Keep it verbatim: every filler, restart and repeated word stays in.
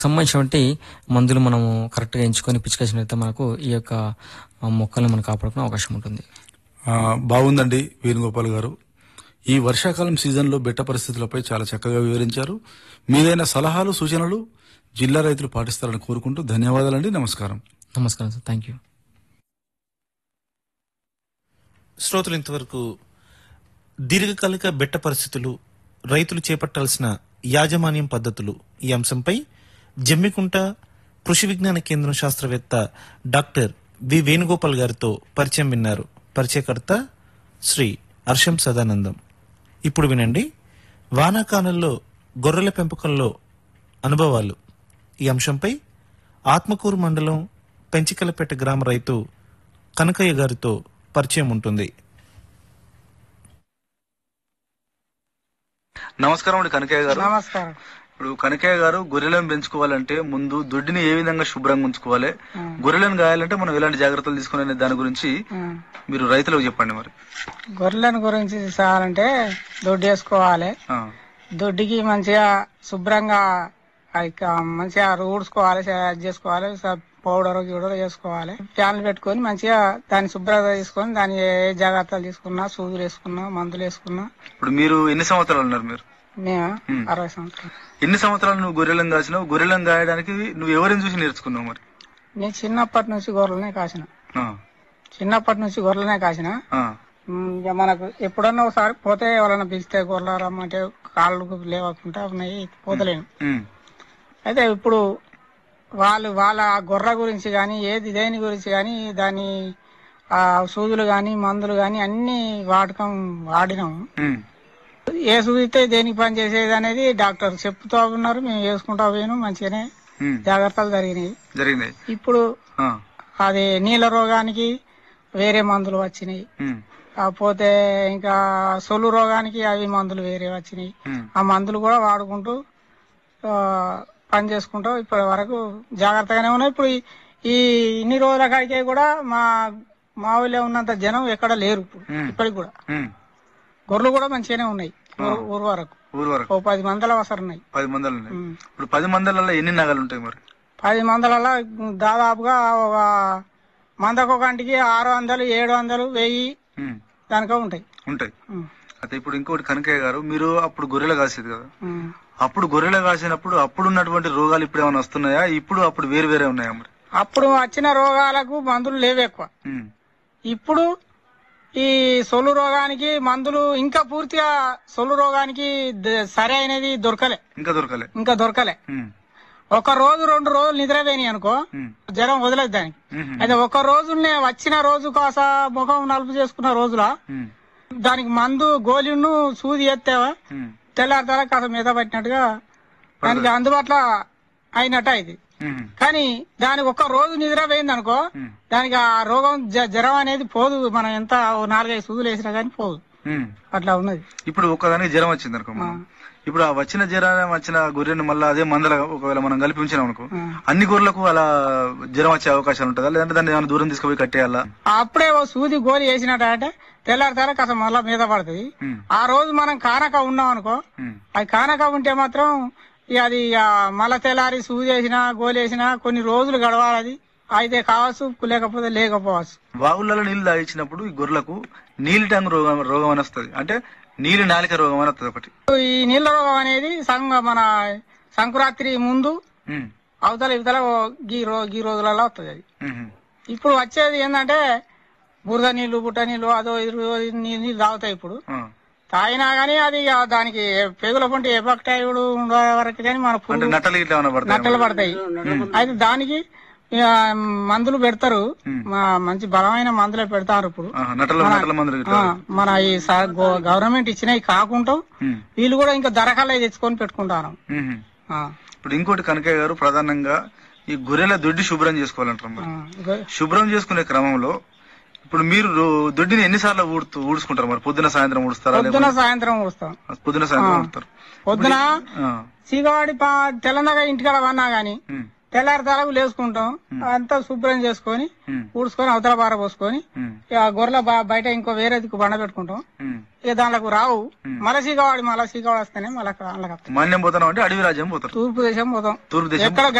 సంబంధించినటువంటి మందులు మనము కరెక్ట్‌గా ఎంచుకొని పిచికేసినట్లయితే మనకు ఈ యొక్క ఆహ్, మొక్కల్ని మనం కాపాడుకునే అవకాశం ఉంటుంది. ఆ, బాగుందండి వేణుగోపాల్ గారు. ఈ వర్షాకాలం సీజన్లో బెట్ట పరిస్థితులపై చాలా చక్కగా వివరించారు. మీదైన సలహాలు సూచనలు జిల్లా రైతులు పాటిస్తారని కోరుకుంటూ ధన్యవాదాలండి. నమస్కారం. నమస్కారం సార్. Thank you. శ్రోతలు ఇంతవరకు దీర్ఘకాలిక బెట్ట పరిస్థితులు, రైతులు చేపట్టాల్సిన యాజమాన్యం పద్ధతులు ఈ అంశంపై జమ్మికుంట కృషి విజ్ఞాన కేంద్రం శాస్త్రవేత్త డాక్టర్ వి వేణుగోపాల్ గారితో పరిచయం విన్నారు. పరిచయకర్త శ్రీ హర్షం సదానందం. ఇప్పుడు వినండి వానాకాలంలో గొర్రెల పెంపకంలో అనుభవాలు ఈ అంశంపై ఆత్మకూరు మండలం పెంచికలపేట గ్రామ రైతు కనకయ్య గారితో పరిచయం ఉంటుంది. నమస్కారం అండి కనకయ్య గారు. నమస్కారం. ఇప్పుడు కనకయ్య గారు, గొర్రెలను పెంచుకోవాలంటే ముందు దొడ్డిని ఏ విధంగా శుభ్రంగా ఉంచుకోవాలి, గొర్రెలను గాయాలంటే మనం ఎలాంటి జాగ్రత్తలు తీసుకోవాలనే దాని గురించి మీరు రైతులకు చెప్పండి. మరి గొర్రెలను గురించి తీసుకోవాలంటే దొడ్డి వేసుకోవాలి. ఆ, దొడ్డికి మంచిగా శుభ్రంగా అది క- మంచిగా ఊడ్చుకోవాలి, అది చేసుకోవాలి, స- పౌడర్ గిడర్ చేసుకోవాలి. ఫ్యాన్లు పెట్టుకొని మంచిగా దాన్ని శుభ్రత తీసుకొని దాని ఏ జాగ్రత్తలు తీసుకున్నా, సూదులు వేసుకున్నా, మందులు వేసుకున్నా. ఇప్పుడు మీరు ఎన్ని సంవత్సరాలు ఉన్నారు? మీరు మేము అరవై సంవత్సరాలు. ఎన్ని సంవత్సరాలు నువ్వు గొర్రెలను కాసినావు? గొర్రెలను గాయడానికి నువ్వు ఎవరిని చూసి నేర్చుకున్నావు? మరి నేను చిన్నప్పటి నుంచి గొర్రెలనే కాసిన ఆ, చిన్నప్పటి నుంచి గొర్రెలనే కాసిన ఆ, ఉమ్, ఇక మనకు ఎప్పుడన్నా ఒకసారి పోతే ఎవరైనా పిలిస్తే గొర్రెలు రమ్మంటే కాళ్ళు లేవకుండా ఉన్నాయి, పోతలేను. ఉమ్, అయితే ఇప్పుడు వాళ్ళు వాళ్ళ ఆ గొర్రె గురించి కానీ ఏది దేని గురించి కానీ దాని ఆ సూదులు గాని మందులు గాని అన్ని వాడకం వాడినాం. ఉమ్, ఏ సూదితే దేనికి పని చేసేది అనేది డాక్టర్ చెప్తూ ఉన్నారు, మేము వేసుకుంటా పోయినాం, మంచిగానే ఉమ్, జాగ్రత్తలు జరిగినాయి. జరిగింది. ఇప్పుడు ఆ, అది నీళ్ళ రోగానికి వేరే మందులు వచ్చినాయి, ఉమ్, కాకపోతే ఇంకా సొల్లు రోగానికి అవి మందులు వేరే వచ్చినాయి. ఉమ్, ఆ మందులు కూడా వాడుకుంటూ ఆ, పని చేసుకుంటూ ఇప్పటి వరకు జాగ్రత్తగానే ఉన్నాయి. ఇప్పుడు ఈ- ఈ ఇన్ని రోజుల కాడికే కూడా మా మా ఊళ్ళో ఉన్నంత జనం ఎక్కడ లేరు ఇప్పుడు. ఉమ్. ఇప్పటికి కూడా ఉమ్, గొర్రెలు కూడా మంచిగానే ఉన్నాయి. ఊరు- ఊరు వరకు ఊరు వరకు ఓ పది మందల వసరు ఉన్నాయి. పది మందలు ఉన్నాయి. ఉమ్. ఇప్పుడు పది మందలలో ఎన్ని నగలు ఉంటాయి? మరి పది మందలలో దాదాపుగా ఒక మందకు ఒక గంటకి ఆరు వందలు ఏడు వందలు వెయ్యి ఉమ్, దానికో ఉంటాయి. ఉంటాయి. ఉమ్. అయితే ఇప్పుడు ఇంకోటి కనకయ్య గారు, మీరు అప్పుడు గొర్రెలు కాసేది కదా, ఉమ్. అప్పుడు గొర్రెలు కాసినప్పుడు అప్పుడు ఉన్నటువంటి రోగాలు ఇప్పుడు ఏమైనా వస్తున్నాయా? ఇప్పుడు అప్పుడు వేరు వేరే ఉన్నాయా? మరి అప్పుడు వచ్చిన రోగాలకు మందులు లేవు ఎక్కువ. ఉమ్, ఇప్పుడు ఈ సొల్లు రోగానికి మందులు ఇంకా పూర్తిగా సొల్లు రోగానికి ద- సరైనది దొరకలే, ఇంకా దొరకలే. ఇంకా దొరకలే. ఉమ్, ఒక రోజు రెండు రోజులు నిద్రపోయినాయి అనుకో ఉమ్, జ్వరం వదలదు దానికి. ఉమ్, అయితే ఒక రోజునే వచ్చిన రోజు కాస ముఖం నలుపు చేసుకున్న రోజుల ఉమ్, దానికి మందు గోళీను సూది ఎత్తేవా ఉమ్, తెల్లారితేలా కాస్త మీద పట్టినట్టుగా దానికి అందుబాటులో అయినట్టు అయింది. ఉమ్, కానీ దానికి ఒక్క రోజు నిద్ర పోయింది అనుకో ఉమ్, దానికి ఆ రోగం జ- జ్వరం అనేది పోదు. మనం ఎంత ఓ నాలుగైదు సూదులు వేసినా కానీ పోదు, ఉమ్. అట్లా ఉన్నది. ఇప్పుడు ఒక్కదానికి జ్వరం వచ్చింది అనుకో మనం. ఇప్పుడు ఆ వచ్చిన జ్వరం వచ్చిన గొర్రెను మళ్ళీ అదే మందల ఒకవేళ మనం కలిపి ఉంచినాం అనుకో, ఆ. అన్ని గొర్రెలకు అలా జ్వరం వచ్చే అవకాశాలు ఉంటుందా? లేదంటే దాన్ని ఏమైనా దూరం తీసుకుపోయి కట్టేయాలా? అప్పుడే ఓ సూది గోలి వేసినట్టు అంటే తెల్లారితేలా కాస్త మళ్ళా మీద పడుతుంది. ఉమ్, ఆ రోజు మనం కానక ఉన్నాం అనుకో, ఉమ్, అది కానక ఉంటే మాత్రం ఇక అది ఇక మళ్ళా తెల్లారి సూది వేసినా గోలి వేసినా కొన్ని రోజులు గడవాలి. అది అయితే కావచ్చు, లేకపోతే లేకపోవచ్చు. వాగులలో నీళ్లు తాగించినప్పుడు ఈ గొర్రెలకు నీలి టంగు రోగం రోగం అని వస్తుంది, అంటే నీలి నాలిక రోగం అని వస్తుంది ఒకటి. ఈ నీళ్ళ రోగం అనేది సంగ మన సంక్రాంతి ముందు ఉమ్, అవతల ఇవతల ఓ గీ రో గీ రోజులలో వస్తుంది అది. ఉమ్, ఇప్పుడు వచ్చేది ఏంటంటే బురద నీళ్లు బుట్ట నీళ్లు అదో ఇదో నీళ్ళు నీళ్ళు తాగుతాయి. ఇప్పుడు ఆ, తాగినా గానీ అది ఇక దానికి పెగుల పంట ఎపక్టాయిడు ఉండే వరకు కానీ మన అంటే పురుగు నట్టలు ఇట్లా ఏమైనా పడతాయి? నట్టలు పడతాయి. అయితే దానికి ఇక మందులు పెడతారు, మా మంచి బలమైన మందులే పెడతారు ఇప్పుడు. నటల నటల మందులు ఆ, ఇట్లా. మన ఈ స- గో- గవర్నమెంట్ ఇచ్చినవి కాకుండా ఉమ్, వీళ్ళు కూడా ఇంకా ధరకాలే తెచ్చుకొని పెట్టుకుంటారు. ఉమ్. ఆ, ఇప్పుడు ఇంకోటి కనకయ్య గారు, ప్రధానంగా ఈ గొర్రెల దొడ్డి శుభ్రం చేసుకోవాలంటారు. మరి ఆ, గొ- శుభ్రం చేసుకునే క్రమంలో ఇప్పుడు మీరు రో- దొడ్డిని ఎన్నిసార్లు ఊడుతూ ఊడ్చుకుంటారు? మరి పొద్దున సాయంత్రం ఊడుస్తారా? పొద్దున సాయంత్రం వస్తాం. లేకపోతే పొద్దున సాయంత్రం ఊడుతారు? పొద్దున ఆ, సీగవాడి పా- తెలంగాణ ఇంటికాడ వన్నా గాని ఉమ్, తెల్లారి తలకు లేసుకుంటాం, అంతా శుభ్రం చేసుకొని ఊడ్చుకొని అవతల బార పోసుకొని ఇక గొర్రెల బ- బయట ఇంకో వేరే దిక్కు బండ పెట్టుకుంటాం. ఇక దాంట్లోకి రావు, మళ్ళీ సీగవాడి మళ్ళీ సీగవాడి వస్తేనే మళ్ళీ అందులోకి వస్తాం. మాన్యం పోతాం అంటే అడవి రాజ్యం పోతారు, తూర్పు దేశం పోతాం. తూర్పు దేశం ఎక్కడ